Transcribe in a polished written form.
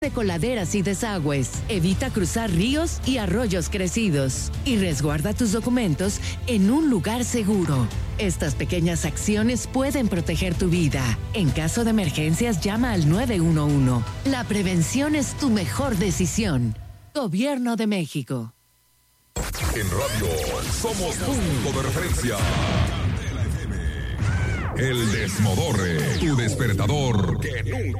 de coladeras y desagües. Evita cruzar ríos y arroyos crecidos. Y resguarda tus documentos en un lugar seguro. Estas pequeñas acciones pueden proteger tu vida. En caso de emergencias, llama al 911. La prevención es tu mejor decisión. Gobierno de México. En radio somos punto de referencia. El Desmodorre, tu despertador que nunca